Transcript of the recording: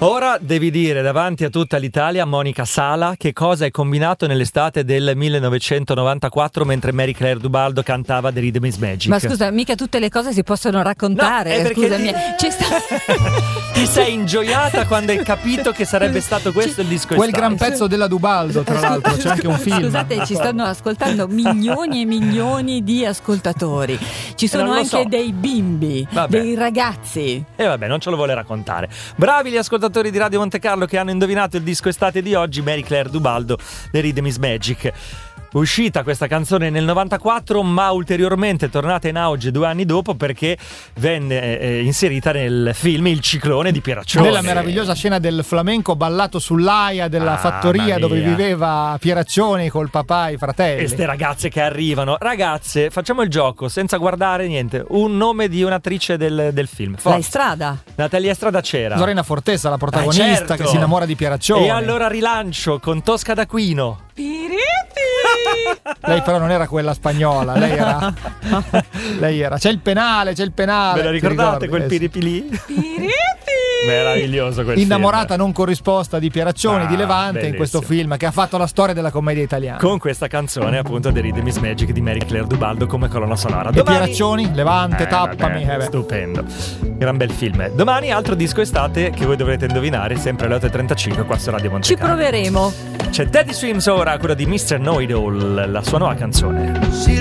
Ora devi dire davanti a tutta l'Italia, Monica Sala, che cosa hai combinato nell'estate del 1994 mentre Mary Claire Dubaldo cantava The Rhythm is Magic. Ma scusa, mica tutte le cose si possono raccontare. No, Scusami. Ti sei ingioiata quando hai capito che sarebbe stato questo il disco quel estate. gran pezzo della Dubaldo, tra l'altro, c'è anche un film. Scusate, ci stanno ascoltando milioni e milioni di ascoltatori. Ci sono anche dei bimbi, dei ragazzi. E vabbè, non ce lo vuole raccontare. Bravi gli ascoltatori di Radio Monte Carlo che hanno indovinato il disco estate di oggi, Mary Claire Dubaldo, The Rhythm is Magic. Uscita questa canzone nel 94, ma ulteriormente tornata in auge 2 anni dopo perché venne inserita nel film Il ciclone di Pieraccioni. Nella meravigliosa scena del flamenco ballato sull'aia della fattoria dove viveva Pieraccioni col papà e i fratelli. E ste ragazze che arrivano. Ragazze, facciamo il gioco senza guardare niente. Un nome di un'attrice del film. La Estrada. Natalia Estrada c'era. Lorena Fortesa, la protagonista, certo, che si innamora di Pieraccioni. E allora rilancio con Tosca d'Aquino. Lei però non era quella spagnola, lei era c'è il penale. Ve la ricordate quel piripili? Meraviglioso quel innamorata film. Non corrisposta di Pieraccioni, di Levante, bellissimo. In questo film che ha fatto la storia della commedia italiana. Con questa canzone appunto The Rhythm is Magic di Mary Claire Dubaldo come colonna sonora. E Pieraccioni, Levante, tappami. Stupendo. Gran bel film. Domani altro disco estate che voi dovrete indovinare sempre alle 8.35 qua su Radio Monte Ci Carlo. proveremo. C'è Teddy Swims ora, quella di Mr. Know It All, la sua nuova canzone.